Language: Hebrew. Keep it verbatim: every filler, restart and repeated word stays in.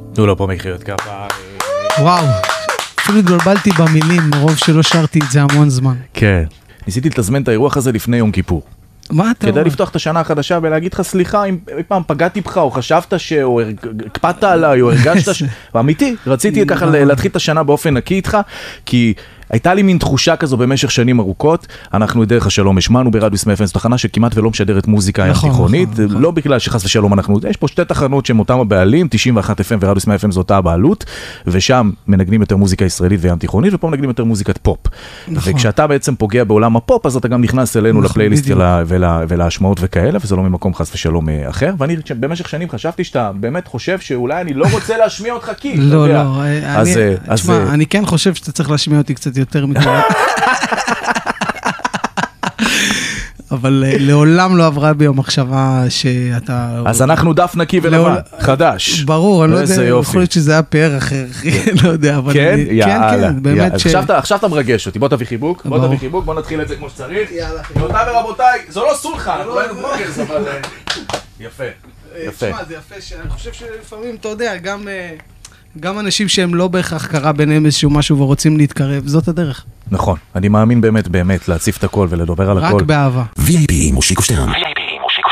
תנו לו פה מחיאות כפיים. וואו, אפילו התבלבלתי במילים, מרוב שלא שרתי את זה המון זמן. כן. ניסיתי לתזמן את האירוח הזה לפני יום כיפור. מה אתה אומר? כדי לפתוח את השנה החדשה ולהגיד לך סליחה אם אי פעם פגעתי בך או חשבת או הקפדת עליי או הרגשת ש... אמיתי, רציתי ככה להתחיל את השנה באופן נקי איתך, כי הייתה לי מין תחושה כזו במשך שנים ארוכות. אנחנו דרך השלום השמענו ברדיו סמי אף אם, זו תחנה שכמעט ולא משדרת מוזיקה נכון, תיכונית, נכון, נכון. לא בגלל שחס ושלום אנחנו, יש פה שתי תחנות שהן אותם הבעלים, תשעים ואחת אף אם ורדיו סמי אף אם זו אותה הבעלות, ושם מנגנים יותר מוזיקה ישראלית וים תיכונית, ופה מנגנים יותר מוזיקת פופ. נכון. וכשאתה בעצם פוגע בעולם הפופ, אז אתה גם נכנס אלינו נכון, לפלייליסט בדיוק. ולה- ולה- ולהשמעות וכאלה, וזה לא ממקום חס ושלום אה, אחר. ואני במשך שנים חשבתי שאתה באמת חושב שאולי אני לא רוצה להשמיע אותך כי, אתה לא, יודע. לא, אז, אני, אה, אז, תשמע, אה, אני כן חושב שאתה צריך להשמיע אותי קצת יותר מכולם. אבל אה, לעולם לא עברה בי המחשבה שאתה... אז אנחנו דף נקי ולבן, לעול- חדש. ברור, אני לא איזה יודע, יופי. יכול להיות שזה היה פאר אחר, אחי, לא יודע, אבל... כן? אני- יאללה. כן, כן, באמת יאללה. ש... עכשיו אתה- עכשיו אתה מרגש אותי, בוא תביא חיבוק, בוא ברור. תביא חיבוק, בוא נתחיל את זה כמו שצריך. יאללה, חיבוק. גבירותיי ורבותיי, זו לא סולחה, אנחנו לא היינו בלוגרס, אבל... אה, יפה, יפה. תשמע, זה יפה, שאני חושב שלפעמים, אתה יודע, גם... אה, גם אנשים שהם לא בהכרח קרה ביניהם איזשהו משהו ורוצים להתקרב, זאת הדרך. נכון, אני מאמין באמת באמת להציף את הכל ולדבר על הכל. רק באהבה. וי איי פי עם מושיקו שטרן. וי איי פי